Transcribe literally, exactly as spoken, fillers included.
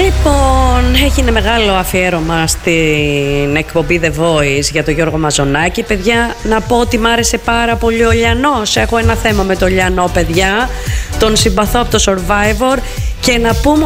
Λοιπόν, έγινε μεγάλο αφιέρωμα στην εκπομπή The Voice για τον Γιώργο Μαζονάκη. Παιδιά, να πω ότι μ' άρεσε πάρα πολύ ο Λιανός. Έχω ένα θέμα με τον Λιανό, παιδιά. Τον συμπαθώ από το Survivor. Και να πούμε